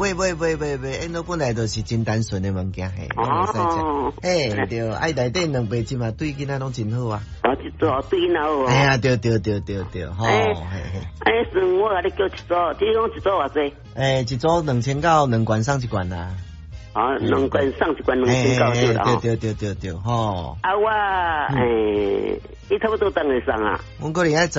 因都本来就是真单纯的物件，嘿，会使食。嘿，对，爱内底两杯金嘛，对囡仔拢真好啊。 一组对囡仔好。 哎呀，对，吼，嘿。 算我甲你叫一组，你讲一组偌济？ 一组2900，两罐送一罐啦。 两罐送一罐2900对啦。 对，吼。 我你差不多当会送啊？ 阮可能喺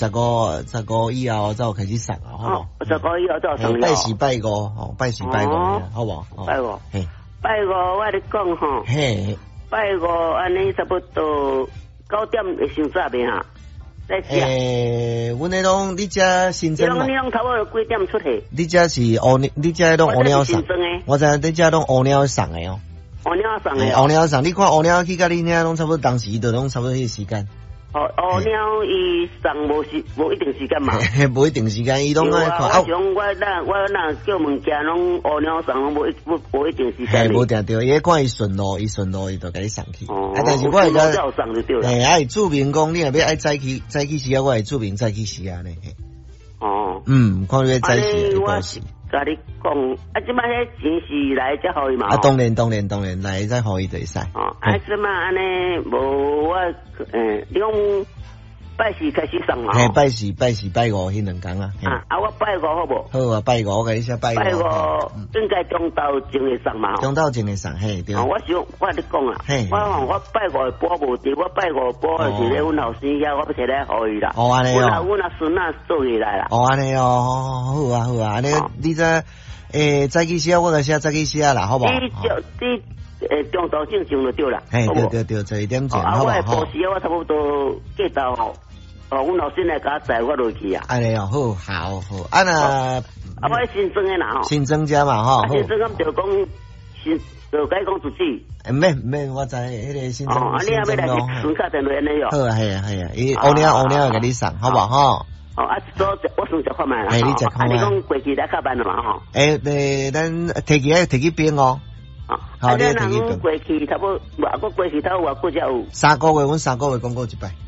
15以後才有開始送啊，吼。 15以後才有送。 拜4拜5，吼，拜4拜5，好無？ 拜5，嘿，拜5我咧講吼， 嘿， 拜5安尼差不多9點會上早未哈？在食。 阮迄種你遮新增嘛？ 你攏差不多幾點出去？ 你遮是烏，你遮迄種烏鳥送。我知你遮種烏鳥送的哦。烏鳥送，你看烏鳥去甲你遐攏差不多當時，都攏差不多迄個時間。 烏鳥伊送無一定時間嘛？ 無一定時間，伊攏愛看。 我那叫物件攏烏鳥送，攏無一定時間。 無定對，伊看伊順路，伊就甲你送去。但是我會甲，愛注明講，你若要愛早起時啊，我會注明早起時啊咧。看你要早起就到時。 甲你講，即擺迄錢是來才互伊嘛？ 當然來才互伊就會使。 即擺安尼無我你講拜4開始送嘛？ 拜4、拜5迄兩工啊。 我拜5好無？ 好啊，拜5我甲你寫拜5。 拜5應該中晝前會送嘛？ 中晝前會送，嘿對。 我你講啊，我拜5補無佇，我拜5補是咧阮後生遐，我要摕來互伊啦。 安尼哦。 阮阿孫仔做起來啦。 安尼哦，好啊，安尼你這早起時我就寫早起時啦，好無？ 中晝前就對啦。 對，11點前，好無？ 我補時我差不多過到阮後生來甲載我落去啊。 安尼哦，好。那我新增的啦， 新增加嘛，吼。 新增咁就講就該講自己。 免，我知迄個新增。 你還要來去存卡電話安尼喲。 好啊，係啊，伊烏鳥會甲你送，好無吼？ 一早我先食看覓啦。 你食看覓。 你講過期來較慢了嘛吼？ 咱摕去冰哦。 好，你摕去冰。過期差不多，我過期頭我過只有。 3個月，阮3個月講過一擺。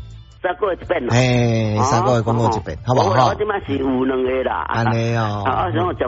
3個月一遍啦。 3個月講過一遍，好無？ 我即擺是有2個啦。 安尼哦。 我想